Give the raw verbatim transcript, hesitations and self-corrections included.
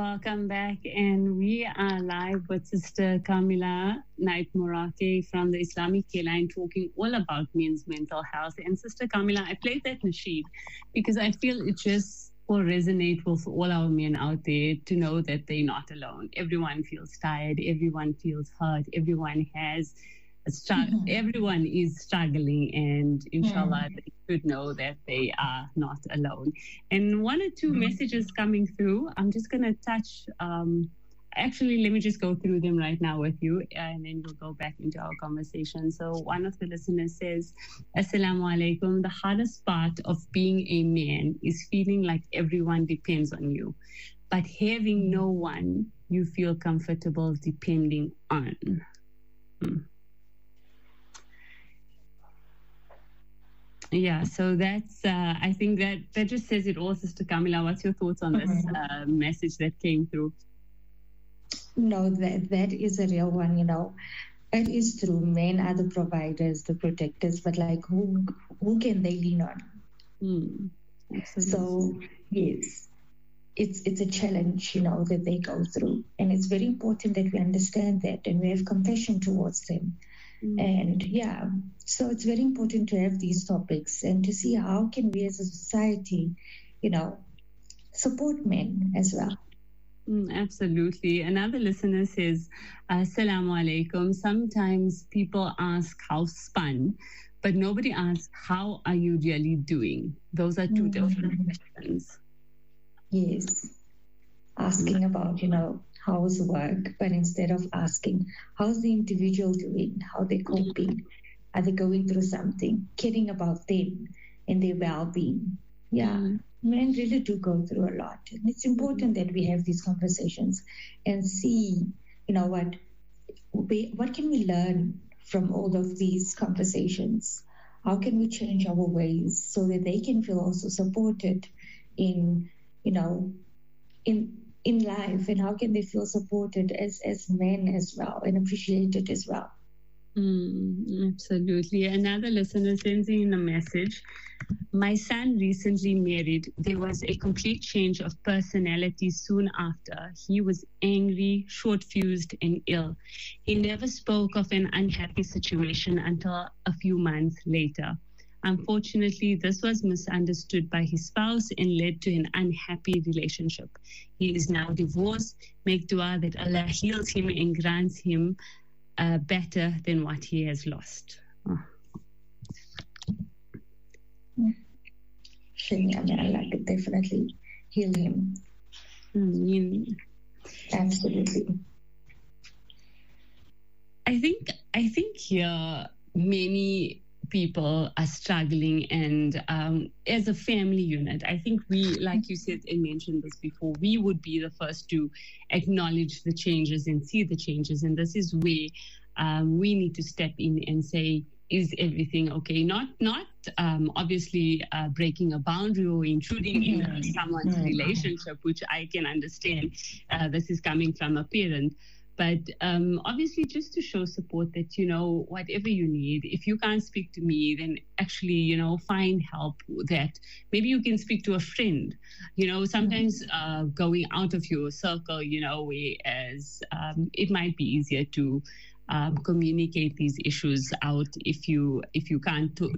Welcome back, and we are live with Sister Kamila Knight Morake from the Islamic Care Line, talking all about men's mental health. And Sister Kamila, I played that nasheed because I feel it just will resonate with all our men out there to know that they're not alone. Everyone feels tired, everyone feels hurt, everyone has a struggle, mm-hmm. everyone is struggling, and inshallah, mm-hmm. they should know that they are not alone. And one or two mm-hmm. messages coming through, I'm just going to touch. Um, actually, let me just go through them right now with you, and then we'll go back into our conversation. So one of the listeners says, Assalamu alaikum. The hardest part of being a man is feeling like everyone depends on you, but having no one you feel comfortable depending on. Hmm. Yeah, so that's, uh, I think that, that just says it all, Sister Kamila. What's your thoughts on this uh, message that came through? No, that that is a real one, you know. It is true. Men are the providers, the protectors, but like who who can they lean on? Mm, so, yes, it's it's a challenge, you know, that they go through. And it's very important that we understand that and we have compassion towards them. And yeah, so it's very important to have these topics and to see how can we as a society, you know, support men as well. Mm, absolutely. Another listener says, Assalamu alaikum. Sometimes people ask how spun, but nobody asks how are you really doing? Those are two mm-hmm. different questions. Yes. Asking mm-hmm. about, you know, how's work, but instead of asking, how's the individual doing? How they're coping? Are they going through something? Caring about them and their well-being. Yeah, mm-hmm. men really do go through a lot. And it's important that we have these conversations and see, you know, what, we, what can we learn from all of these conversations? How can we change our ways so that they can feel also supported in, you know, in in life, and how can they feel supported as, as men as well and appreciated as well? Mm, absolutely. Another listener sends in a message. My son recently married. There was a complete change of personality soon after. He was angry, short-fused, and ill. He never spoke of an unhappy situation until a few months later. Unfortunately, this was misunderstood by his spouse and led to an unhappy relationship. He is now divorced. Make dua that Allah heals him and grants him uh, better than what he has lost. Oh. Allah could definitely heal him. Mm. Absolutely. I think, I think here many people are struggling, and um, as a family unit, I think we, like you said and mentioned this before, we would be the first to acknowledge the changes and see the changes, and this is where um, we need to step in and say, is everything okay? Not not um, obviously uh, breaking a boundary or intruding mm-hmm. in someone's mm-hmm. relationship, which I can understand. Uh, this is coming from a parent. But um, obviously, just to show support that, you know, whatever you need, if you can't speak to me, then actually, you know, find help that maybe you can speak to a friend. You know, sometimes uh, going out of your circle, you know, whereas um, it might be easier to um, communicate these issues out if you if you can't